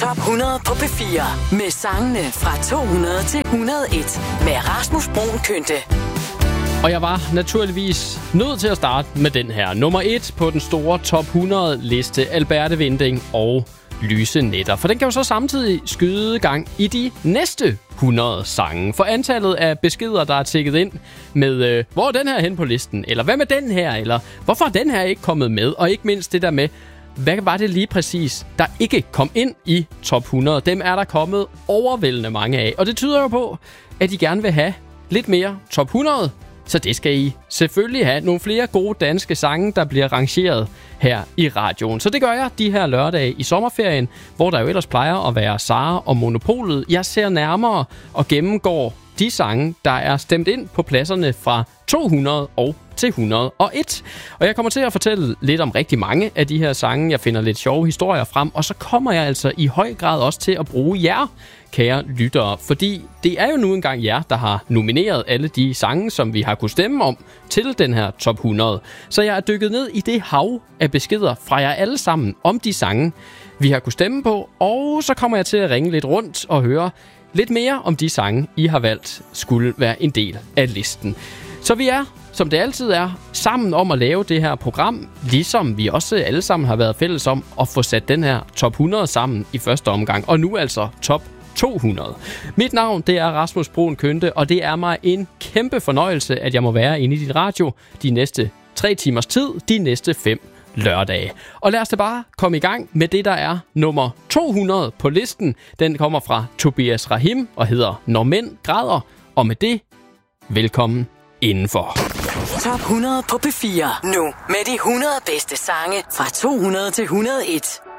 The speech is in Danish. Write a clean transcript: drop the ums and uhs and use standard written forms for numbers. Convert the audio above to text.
Top 100 på P4 med sangene fra 200 til 101 med Rasmus Bruun Kynte. Og jeg var naturligvis nødt til at starte med den her. Nummer 1 på den store Top 100 liste, Alberte Winding og Lyse Nætter. For den kan jo så samtidig skyde gang i de næste 100 sange. For antallet af beskeder, der er tækket ind med, hvor er den her hen på listen? Eller hvad med den her? Eller hvorfor er den her ikke kommet med? Og ikke mindst det der med, hvad var det lige præcis, der ikke kom ind i Top 100? Dem er der kommet overvældende mange af. Og det tyder jo på, at I gerne vil have lidt mere Top 100. Så det skal I selvfølgelig have. Nogle flere gode danske sange, der bliver rangeret her i radioen. Så det gør jeg de her lørdage i sommerferien, hvor der jo ellers plejer at være Sara og Monopolet. Jeg ser nærmere og gennemgår de sange, der er stemt ind på pladserne fra 200 og til 101. Og jeg kommer til at fortælle lidt om rigtig mange af de her sange. Jeg finder lidt sjove historier frem, og så kommer jeg altså i høj grad også til at bruge jer, kære lyttere, fordi det er jo nu engang jer, der har nomineret alle de sange, som vi har kunne stemme om til den her Top 100. Så jeg er dykket ned i det hav af beskeder fra jer alle sammen om de sange, vi har kunne stemme på, og så kommer jeg til at ringe lidt rundt og høre lidt mere om de sange, I har valgt skulle være en del af listen. Så vi er, som det altid er, sammen om at lave det her program, ligesom vi også alle sammen har været fælles om at få sat den her Top 100 sammen i første omgang, og nu altså Top 200. Mit navn, det er Rasmus Bruun Kynte, og det er mig en kæmpe fornøjelse, at jeg må være inde i dit radio de næste 3 timers tid, de næste 5 lørdage. Og lad os da bare komme i gang med det, der er nummer 200 på listen. Den kommer fra Tobias Rahim og hedder Når Mænd Græder. Og med det, velkommen indenfor. Top 100 på P4 nu med de 100 bedste sange fra 200 til 101.